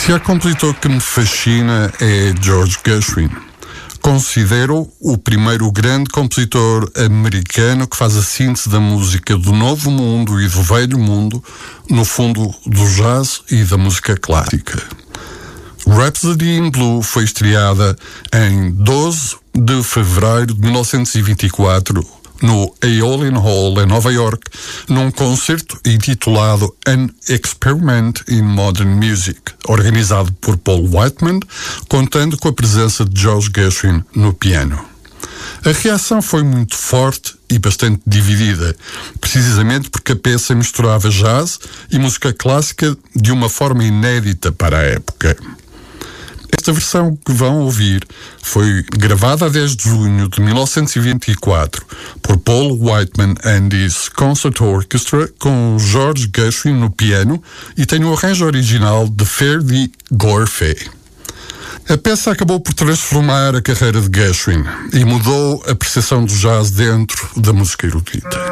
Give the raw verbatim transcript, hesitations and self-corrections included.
Se há compositor que me fascina é George Gershwin. Considero o primeiro grande compositor americano que faz a síntese da música do Novo Mundo e do Velho Mundo, no fundo do jazz e da música clássica. Rhapsody in Blue foi estreada em doze de fevereiro de mil novecentos e vinte e quatro no Aeolian Hall, em Nova York, num concerto intitulado An Experiment in Modern Music, organizado por Paul Whiteman, contando com a presença de George Gershwin no piano. A reação foi muito forte e bastante dividida, precisamente porque a peça misturava jazz e música clássica de uma forma inédita para a época. Esta versão que vão ouvir foi gravada a dez de junho de mil novecentos e vinte e quatro por Paul Whiteman and his Concert Orchestra, com George Gershwin no piano, e tem o arranjo original de Ferdi Gorfé. A peça acabou por transformar a carreira de Gershwin e mudou a percepção do jazz dentro da música erudita.